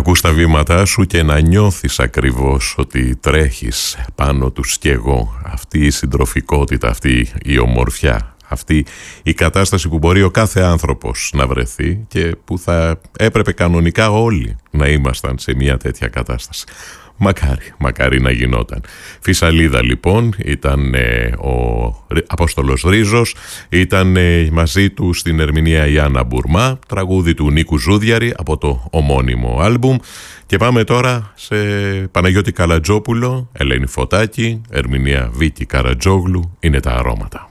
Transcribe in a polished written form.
ακούς τα βήματά σου και να νιώθεις ακριβώς ότι τρέχεις πάνω τους κι εγώ. Αυτή η συντροφικότητα, αυτή η ομορφιά, αυτή η κατάσταση που μπορεί ο κάθε άνθρωπος να βρεθεί και που θα έπρεπε κανονικά όλοι να ήμασταν σε μια τέτοια κατάσταση. Μακάρι να γινόταν. Φυσαλίδα λοιπόν, ήταν ο Απόστολος Ρίζος, ήταν μαζί του στην ερμηνεία η Άννα Μπουρμά, τραγούδι του Νίκου Ζούδιαρη από το ομώνυμο άλμπουμ. Και πάμε τώρα σε Παναγιώτη Καλατζόπουλο, Ελένη Φωτάκη, ερμηνεία Βίκη Καρατζόγλου, είναι τα αρώματα.